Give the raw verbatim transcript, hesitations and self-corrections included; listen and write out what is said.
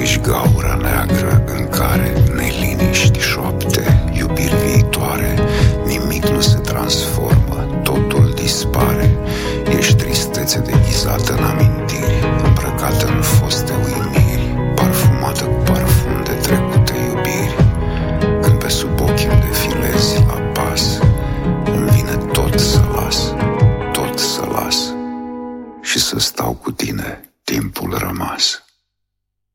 Ești gaura neagră în care neliniști șoapte, iubiri viitoare, nimic nu se transformă, totul dispare. Ești tristețe deghizată în amintire,